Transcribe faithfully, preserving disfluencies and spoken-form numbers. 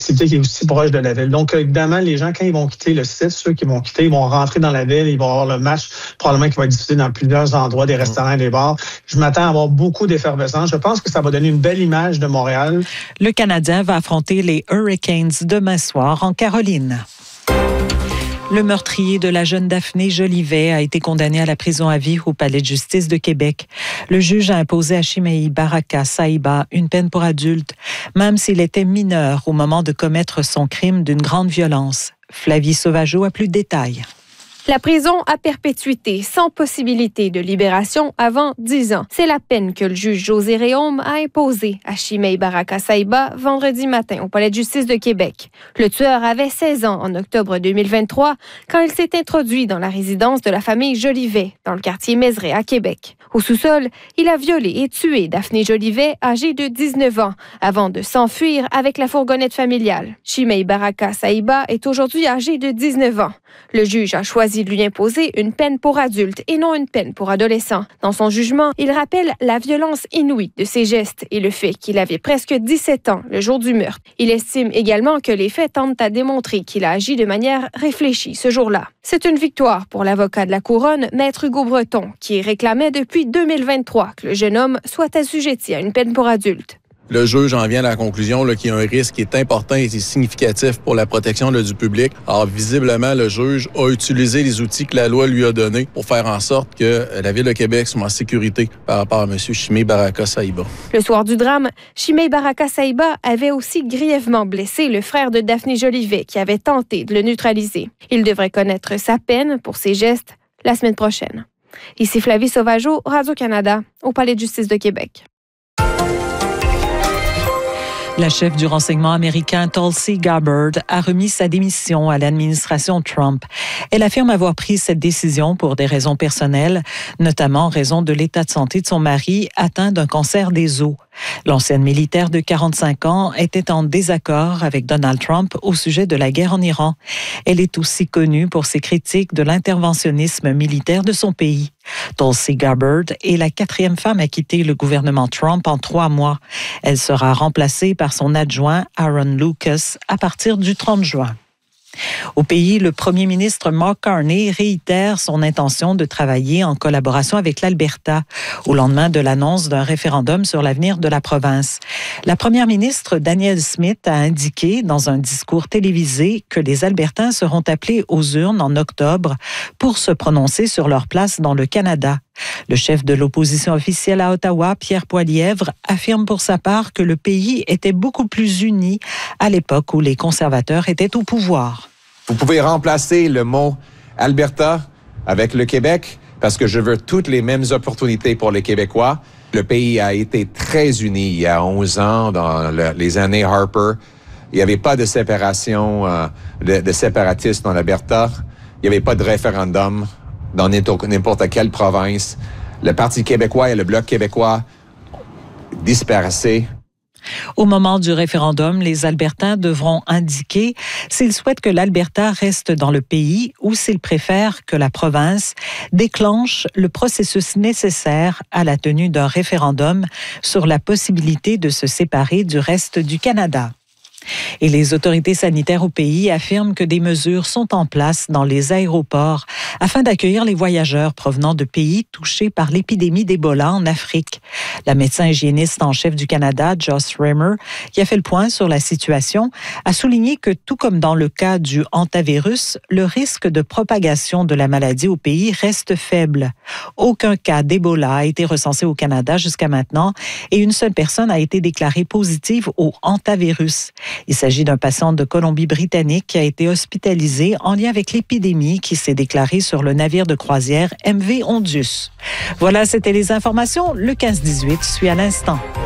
qui est aussi proche de la ville. Donc, évidemment, les gens, quand ils vont quitter le site, ceux qui vont quitter, ils vont rentrer dans la ville, ils vont avoir le match, probablement qui va être diffusé dans plusieurs endroits, des restaurants, des bars. Je m'attends à avoir beaucoup d'effervescence. Je pense que ça va donner une belle image de Montréal. Le Canadien va affronter les Hurricanes demain soir en Caroline. Le meurtrier de la jeune Daphné Jolivet a été condamné à la prison à vie au Palais de justice de Québec. Le juge a imposé à Chimei Baraka Saïba une peine pour adulte, même s'il était mineur au moment de commettre son crime d'une grande violence. Flavie Sauvageau a plus de détails. La prison à perpétuité, sans possibilité de libération avant dix ans. C'est la peine que le juge José Réaume a imposée à Chimei Baraka Saïba vendredi matin au Palais de justice de Québec. Le tueur avait seize ans en octobre deux mille vingt-trois quand il s'est introduit dans la résidence de la famille Jolivet, dans le quartier Mézeray à Québec. Au sous-sol, il a violé et tué Daphné Jolivet, âgée de dix-neuf ans, avant de s'enfuir avec la fourgonnette familiale. Chimei Baraka Saïba est aujourd'hui âgé de dix-neuf ans. Le juge a choisi de lui imposer une peine pour adulte et non une peine pour adolescent. Dans son jugement, il rappelle la violence inouïe de ses gestes et le fait qu'il avait presque dix-sept ans le jour du meurtre. Il estime également que les faits tentent à démontrer qu'il a agi de manière réfléchie ce jour-là. C'est une victoire pour l'avocat de la Couronne, Maître Hugo Breton, qui réclamait depuis deux mille vingt-trois que le jeune homme soit assujetti à une peine pour adulte. Le juge en vient à la conclusion là, qu'il y a un risque qui est important et significatif pour la protection là, du public. Alors, visiblement, le juge a utilisé les outils que la loi lui a donnés pour faire en sorte que la Ville de Québec soit en sécurité par rapport à M. Chimei Baraka Saïba. Le soir du drame, Chimei Baraka Saïba avait aussi grièvement blessé le frère de Daphné Jolivet qui avait tenté de le neutraliser. Il devrait connaître sa peine pour ses gestes la semaine prochaine. Ici Flavie Sauvageau, Radio-Canada, au Palais de justice de Québec. La chef du renseignement américain Tulsi Gabbard a remis sa démission à l'administration Trump. Elle affirme avoir pris cette décision pour des raisons personnelles, notamment en raison de l'état de santé de son mari atteint d'un cancer des os. L'ancienne militaire de quarante-cinq ans était en désaccord avec Donald Trump au sujet de la guerre en Iran. Elle est aussi connue pour ses critiques de l'interventionnisme militaire de son pays. Tulsi Gabbard est la quatrième femme à quitter le gouvernement Trump en trois mois. Elle sera remplacée par son adjoint Aaron Lucas à partir du trente juin. Au pays, le premier ministre Mark Carney réitère son intention de travailler en collaboration avec l'Alberta au lendemain de l'annonce d'un référendum sur l'avenir de la province. La première ministre Danielle Smith a indiqué dans un discours télévisé que les Albertains seront appelés aux urnes en octobre pour se prononcer sur leur place dans le Canada. Le chef de l'opposition officielle à Ottawa, Pierre Poilievre, affirme pour sa part que le pays était beaucoup plus uni à l'époque où les conservateurs étaient au pouvoir. Vous pouvez remplacer le mot Alberta avec le Québec parce que je veux toutes les mêmes opportunités pour les Québécois. Le pays a été très uni il y a onze ans, dans le, les années Harper. Il n'y avait pas de séparation, euh, de, de séparatistes dans l'Alberta. Il n'y avait pas de référendum dans n'importe quelle province. Le Parti québécois et le Bloc québécois disparaissaient. Au moment du référendum, les Albertains devront indiquer s'ils souhaitent que l'Alberta reste dans le pays ou s'ils préfèrent que la province déclenche le processus nécessaire à la tenue d'un référendum sur la possibilité de se séparer du reste du Canada. Et les autorités sanitaires au pays affirment que des mesures sont en place dans les aéroports afin d'accueillir les voyageurs provenant de pays touchés par l'épidémie d'Ebola en Afrique. La médecin hygiéniste en chef du Canada, Joss Reimer, qui a fait le point sur la situation, a souligné que tout comme dans le cas du hantavirus, le risque de propagation de la maladie au pays reste faible. Aucun cas d'Ebola a été recensé au Canada jusqu'à maintenant et une seule personne a été déclarée positive au hantavirus. Il s'agit d'un patient de Colombie-Britannique qui a été hospitalisé en lien avec l'épidémie qui s'est déclarée sur le navire de croisière M V Ondius. Voilà, c'était les informations. Le quinze dix-huit suit à l'instant.